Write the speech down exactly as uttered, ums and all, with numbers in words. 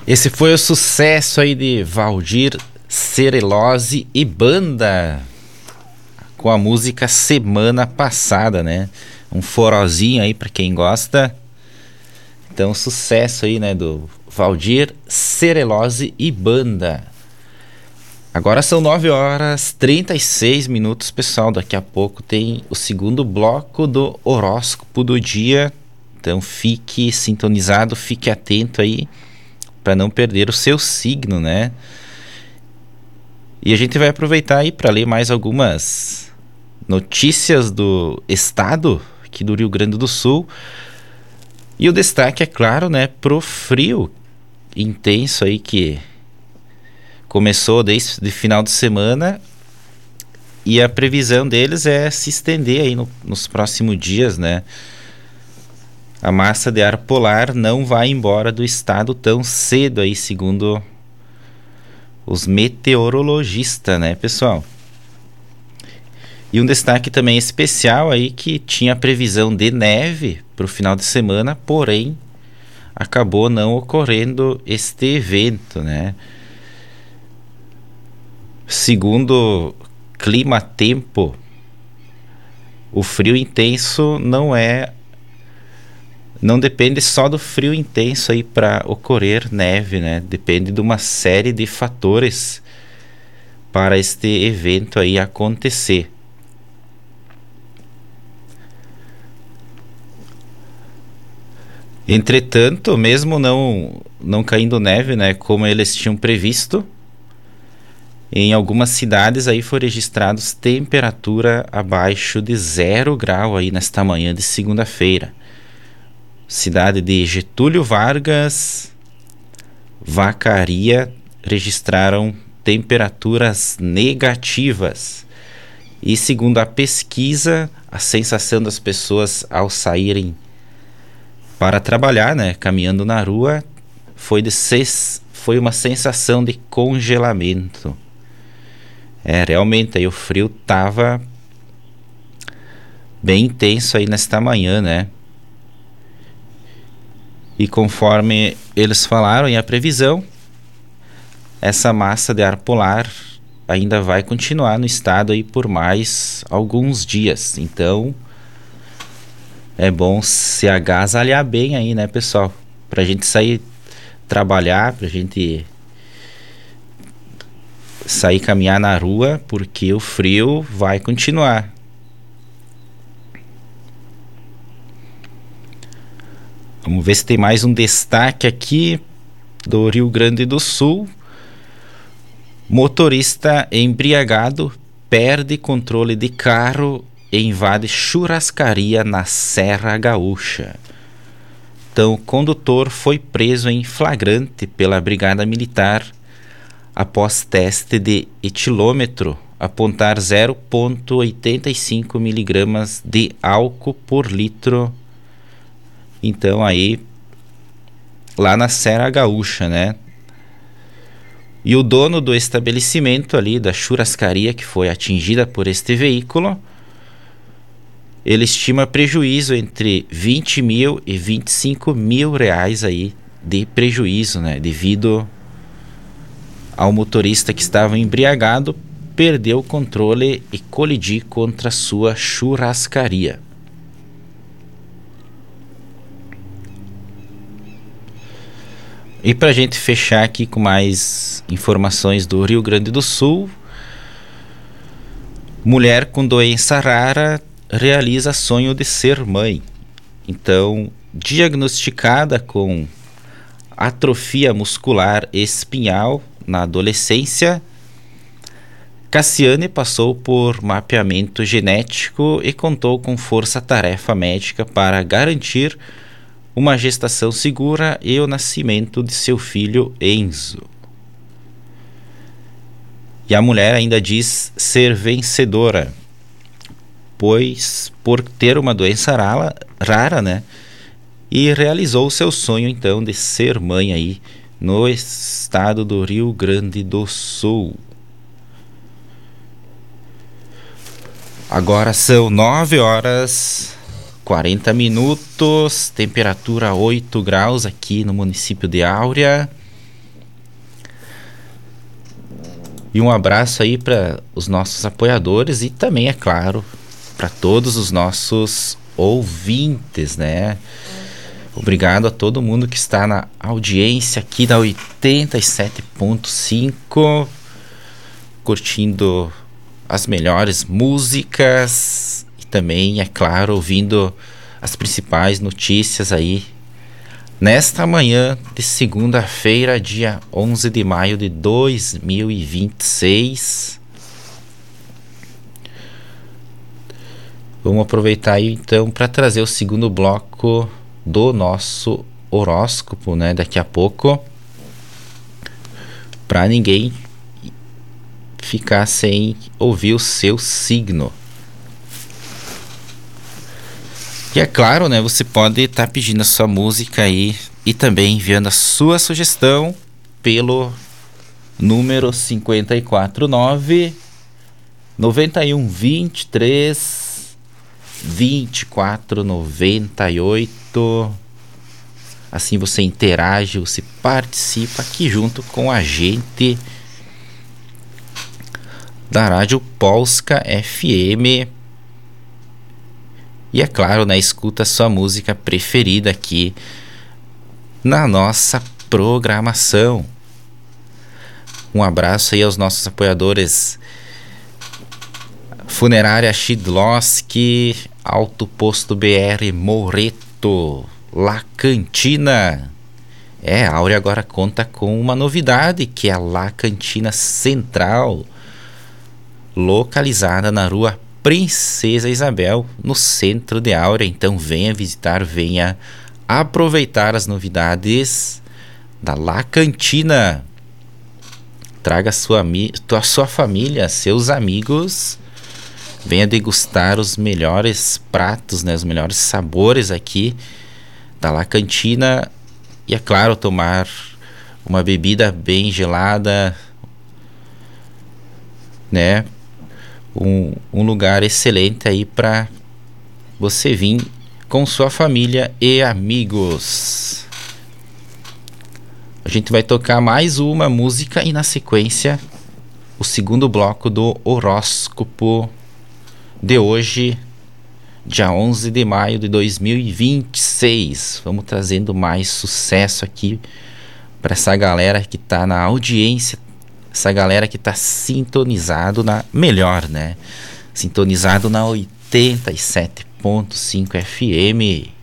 Esse foi o sucesso aí de Valdir Cerelose e banda, com a música Semana Passada, né? Um forozinho aí pra quem gosta. Então, sucesso aí, né, do Valdir Cerelose e banda. Agora são nove horas e trinta e seis minutos, pessoal. Daqui a pouco tem o segundo bloco do horóscopo do dia. Então fique sintonizado, fique atento aí para não perder o seu signo, né? E a gente vai aproveitar aí para ler mais algumas notícias do estado aqui do Rio Grande do Sul. E o destaque, é claro, né, pro frio intenso aí que começou desde o final de semana, e a previsão deles é se estender aí no, nos próximos dias, né? A massa de ar polar não vai embora do estado tão cedo aí, segundo os meteorologistas, né, pessoal? E um destaque também especial aí, que tinha previsão de neve para o final de semana, porém acabou não ocorrendo este evento, né? Segundo Clima Tempo, o frio intenso não é não depende só do frio intenso aí para ocorrer neve, né? Depende de uma série de fatores para este evento aí acontecer. Entretanto, mesmo não não caindo neve, né, como eles tinham previsto, em algumas cidades aí foram registrados temperatura abaixo de zero grau aí nesta manhã de segunda-feira. Cidade de Getúlio Vargas, Vacaria registraram temperaturas negativas. E segundo a pesquisa, a sensação das pessoas ao saírem para trabalhar, né, caminhando na rua, foi de ses... foi uma sensação de congelamento. É, realmente aí o frio tava bem intenso aí nesta manhã, né? E conforme eles falaram em a previsão, essa massa de ar polar ainda vai continuar no estado aí por mais alguns dias. Então é bom se agasalhar bem aí, né, pessoal? Pra gente sair trabalhar, pra gente sair caminhar na rua, porque o frio vai continuar. Vamos ver se tem mais um destaque aqui do Rio Grande do Sul. Motorista embriagado perde controle de carro e invade churrascaria na Serra Gaúcha. Então, o condutor foi preso em flagrante pela Brigada Militar após teste de etilômetro apontar zero vírgula oitenta e cinco miligramas de álcool por litro. Então aí lá na Serra Gaúcha, né? E o dono do estabelecimento ali, da churrascaria que foi atingida por este veículo, ele estima prejuízo entre vinte mil e vinte e cinco mil reais aí de prejuízo, né? Devido ao motorista que estava embriagado, perdeu o controle e colidiu contra sua churrascaria. E para a gente fechar aqui com mais informações do Rio Grande do Sul, mulher com doença rara realiza sonho de ser mãe. Então, diagnosticada com atrofia muscular espinhal na adolescência, Cassiane passou por mapeamento genético e contou com força-tarefa médica para garantir uma gestação segura e o nascimento de seu filho Enzo. E a mulher ainda diz ser vencedora, pois por ter uma doença rara, rara, né? E realizou seu sonho então de ser mãe aí no estado do Rio Grande do Sul. Agora são nove horas quarenta minutos, temperatura oito graus aqui no município de Áurea. E um abraço aí para os nossos apoiadores e também, é claro, para todos os nossos ouvintes, né? Obrigado a todo mundo que está na audiência aqui da oitenta e sete ponto cinco, curtindo as melhores músicas e também, é claro, ouvindo as principais notícias aí nesta manhã de segunda-feira, dia onze de maio de dois mil e vinte e seis. Vamos aproveitar aí então para trazer o segundo bloco do nosso horóscopo, né? Daqui a pouco, para ninguém ficar sem ouvir o seu signo. E é claro, né? Você pode estar tá pedindo a sua música aí e também enviando a sua sugestão pelo número cinquenta e quatro nove, noventa e um, vinte e três, vinte e quatro, noventa e oito. Assim você interage, você participa aqui junto com a gente da Rádio Polska F M. E é claro, né, escuta a sua música preferida aqui na nossa programação. Um abraço aí aos nossos apoiadores: Funerária Shidlowski, Alto Posto B R Moreto, La Cantina. É, a Áurea agora conta com uma novidade, que é a La Cantina Central, localizada na rua Princesa Isabel, no centro de Áurea. Então venha visitar, venha aproveitar as novidades da La Cantina. Traga sua, a sua família, seus amigos, venha degustar os melhores pratos, né, os melhores sabores aqui da La Cantina. E é claro, tomar uma bebida bem gelada, né? Um, um lugar excelente aí para você vir com sua família e amigos. A gente vai tocar mais uma música e na sequência o segundo bloco do horóscopo de hoje, dia onze de maio de dois mil e vinte e seis. Vamos trazendo mais sucesso aqui para essa galera que tá na audiência, essa galera que tá sintonizado na melhor, né? Sintonizado na oitenta e sete ponto cinco F M.